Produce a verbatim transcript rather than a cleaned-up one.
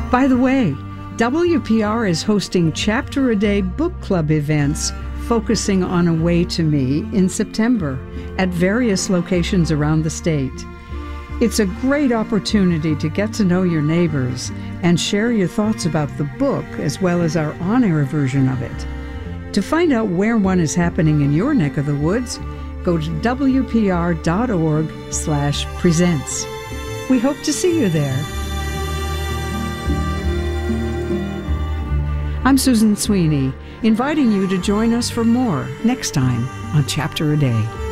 By the way, W P R is hosting Chapter a Day book club events focusing on A Way to Me in September at various locations around the state. It's a great opportunity to get to know your neighbors and share your thoughts about the book as well as our on-air version of it. To find out where one is happening in your neck of the woods, go to W P R dot org slash presents. We hope to see you there. I'm Susan Sweeney, inviting you to join us for more next time on Chapter a Day.